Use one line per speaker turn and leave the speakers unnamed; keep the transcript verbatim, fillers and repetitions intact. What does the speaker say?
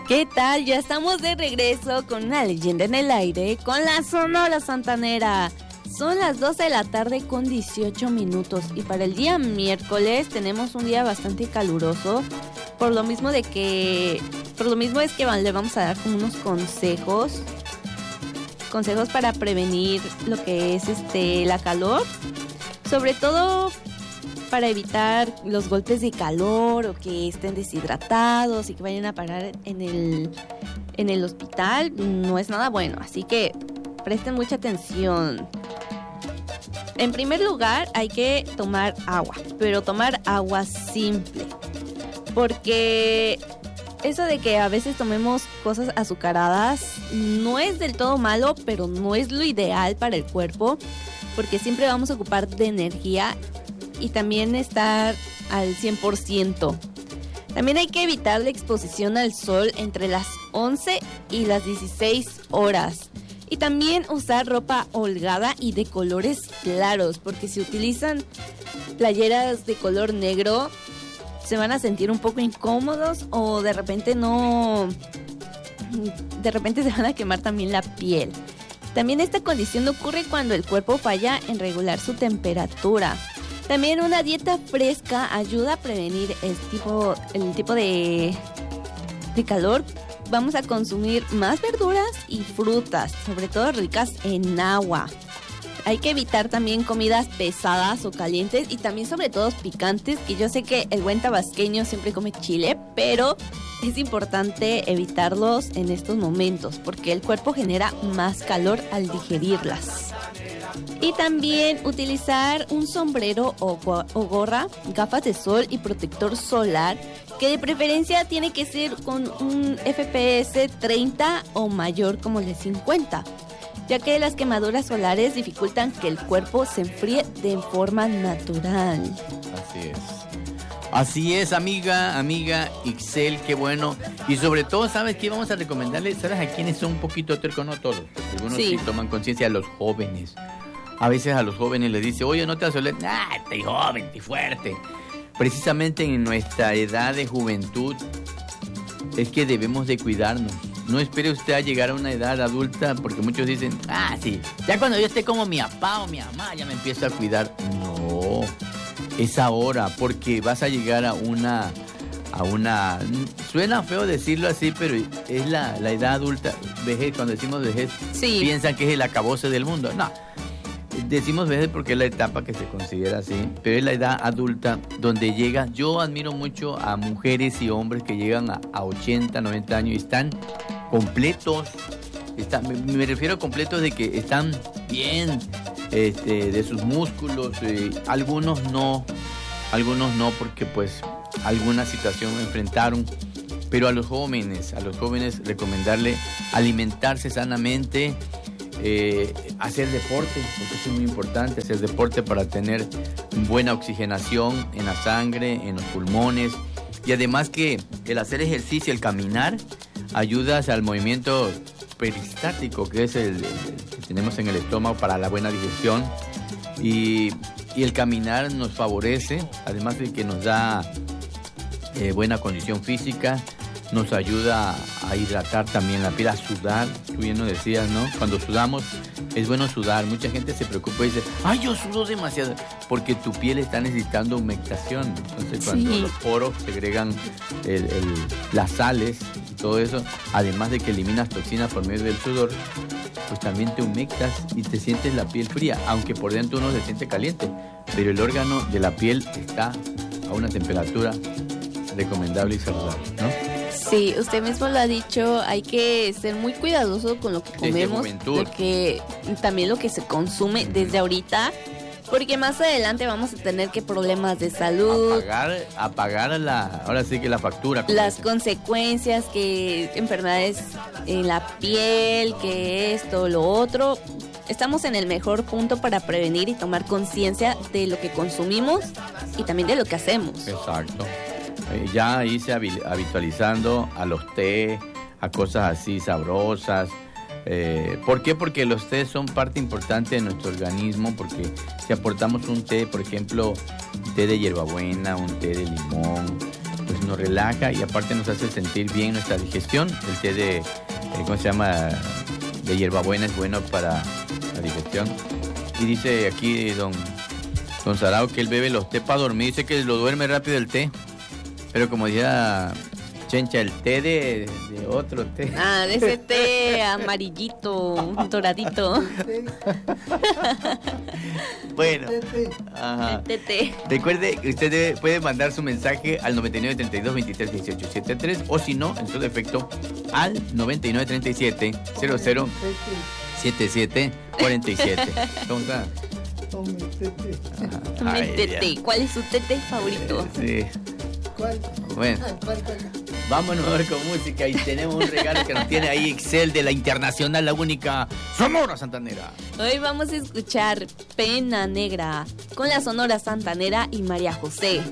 ¿Qué tal? Ya estamos de regreso con una leyenda en el aire con la Sonora Santanera. Son las doce de la tarde con dieciocho minutos y para el día miércoles tenemos un día bastante caluroso. Por lo mismo de que, por lo mismo es que le vamos a dar como unos consejos, consejos para prevenir lo que es este la calor, sobre todo para evitar los golpes de calor o que estén deshidratados y que vayan a parar en el, en el hospital. No es nada bueno, así que presten mucha atención. En primer lugar, hay que tomar agua, pero tomar agua simple, porque eso de que a veces tomemos cosas azucaradas no es del todo malo, pero no es lo ideal para el cuerpo, porque siempre vamos a ocupar de energía y también estar al cien por ciento. También hay que evitar la exposición al sol entre las once y las dieciséis horas. Y también usar ropa holgada y de colores claros, porque si utilizan playeras de color negro, se van a sentir un poco incómodos o de repente no... De repente se van a quemar también la piel. También esta condición ocurre cuando el cuerpo falla en regular su temperatura. También una dieta fresca ayuda a prevenir el tipo, el tipo de, de calor. Vamos a consumir más verduras y frutas, sobre todo ricas en agua. Hay que evitar también comidas pesadas o calientes y también sobre todo picantes, que yo sé que el buen tabasqueño siempre come chile, pero es importante evitarlos en estos momentos porque el cuerpo genera más calor al digerirlas. Y también utilizar un sombrero o, go- o gorra, gafas de sol y protector solar, que de preferencia tiene que ser con un F P S treinta o mayor como el de cincuenta, ya que las quemaduras solares dificultan que el cuerpo se enfríe de forma natural.
Así es. Así es, amiga, amiga Ixel, qué bueno. Y sobre todo, ¿sabes qué? Vamos a recomendarles, ¿sabes a quiénes son un poquito tercos? No todos, algunos sí, sí toman conciencia, a los jóvenes. A veces a los jóvenes les dice, oye, no te vas a oler, ah, estoy joven, estoy fuerte. Precisamente en nuestra edad de juventud es que debemos de cuidarnos. No espere usted a llegar a una edad adulta, porque muchos dicen, ah, sí, ya cuando yo esté como mi papá o mi mamá, ya me empiezo a cuidar. No, es ahora, porque vas a llegar a una, a una, suena feo decirlo así, pero es la, la edad adulta, vejez, cuando decimos vejez, sí, piensan que es el acabose del mundo. No, decimos vejez porque es la etapa que se considera así, pero es la edad adulta donde llega. Yo admiro mucho a mujeres y hombres que llegan a, a ochenta, noventa años y están completos. Están, me, me refiero a completos de que están bien este, de sus músculos. Eh, algunos no, algunos no porque pues alguna situación enfrentaron. Pero a los jóvenes, a los jóvenes recomendarle alimentarse sanamente. Eh, hacer deporte, porque eso es muy importante, hacer deporte para tener buena oxigenación en la sangre, en los pulmones, y además que el hacer ejercicio, el caminar, ayuda al movimiento peristático, que es el, el que tenemos en el estómago para la buena digestión, y, y el caminar nos favorece, además de que nos da eh, buena condición física, nos ayuda a hidratar también la piel, a sudar. Tú bien nos decías, ¿no? Cuando sudamos es bueno sudar. Mucha gente se preocupa y dice, ay, yo sudo demasiado, porque tu piel está necesitando humectación. Entonces cuando sí, los poros segregan el, el, las sales y todo eso, además de que eliminas toxinas por medio del sudor, pues también te humectas y te sientes la piel fría, aunque por dentro uno se siente caliente, pero el órgano de la piel está a una temperatura recomendable y saludable, ¿no?
Sí, usted mismo lo ha dicho, hay que ser muy cuidadoso con lo que comemos, porque también lo que se consume desde ahorita, porque más adelante vamos a tener que problemas de salud.
Apagar, apagar la, ahora sí que la factura.
Las dice. Consecuencias, que enfermedades en la piel, que esto, lo otro. Estamos en el mejor punto para prevenir y tomar conciencia de lo que consumimos y también de lo que hacemos.
Exacto. Eh, ya irse habitualizando a los té, a cosas así sabrosas. Eh, ¿Por qué? Porque los tés son parte importante de nuestro organismo, porque si aportamos un té, por ejemplo, un té de hierbabuena, un té de limón, pues nos relaja y aparte nos hace sentir bien nuestra digestión. El té de, eh, ¿cómo se llama? De hierbabuena es bueno para la digestión. Y dice aquí don, don Sarao que él bebe los té para dormir. Dice que lo duerme rápido el té. Pero como decía Chencha, el té de, de otro té.
Ah, de ese té amarillito, doradito.
Bueno, ajá.
Té, té.
Recuerde que usted debe, puede mandar su mensaje al noventa y nueve, treinta y dos, veintitrés, dieciocho, setenta y tres o si no, en su defecto, al noventa y nueve, treinta y siete, cero cero, setenta y siete, cuarenta y siete. ¿Cómo está?
Tome tete.
Tome tete. ¿Cuál es su tete favorito?
Eh, sí.
¿Cuál?
Bueno,
Ah, ¿cuál, cuál?
vámonos a ver con música y tenemos un regalo que nos tiene ahí Ixel de la internacional, la única Sonora Santanera.
Hoy vamos a escuchar Pena Negra con la Sonora Santanera y María José.